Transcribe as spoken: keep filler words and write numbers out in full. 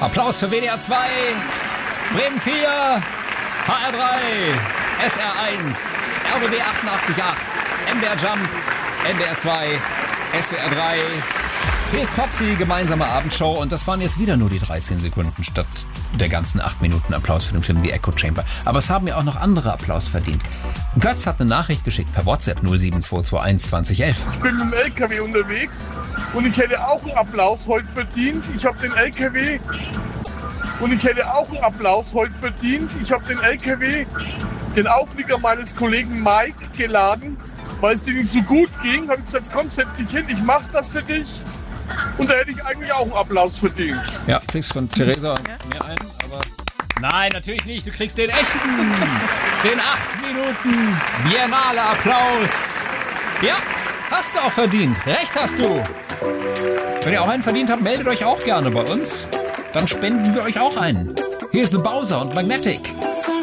Applaus für W D R zwei, Bremen vier, H R drei, S R eins, R B B achtundachtzig Komma acht, M D R Jump, N D R zwei, S W R drei. Hier ist Pop, die gemeinsame Abendshow, und das waren jetzt wieder nur die dreizehn Sekunden statt der ganzen acht Minuten Applaus für den Film The Echo Chamber. Aber es haben ja auch noch andere Applaus verdient. Götz hat eine Nachricht geschickt per WhatsApp null sieben zwei zwei eins zwanzig elf. Ich bin mit dem L K W unterwegs und ich hätte auch einen Applaus heute verdient. Ich habe den L K W und ich hätte auch einen Applaus heute verdient. Ich habe den L K W, den Auflieger meines Kollegen Mike, geladen, weil es dir nicht so gut ging. Habe ich gesagt, komm, setz dich hin, ich mache das für dich. Und da hätte ich eigentlich auch einen Applaus verdient. Ja, kriegst von Theresa und mir einen, aber... Nein, natürlich nicht. Du kriegst den echten, den acht Minuten Biennale Applaus. Ja, hast du auch verdient. Recht hast du. Wenn ihr auch einen verdient habt, meldet euch auch gerne bei uns. Dann spenden wir euch auch einen. Hier ist The Bowser und Magnetic. Sag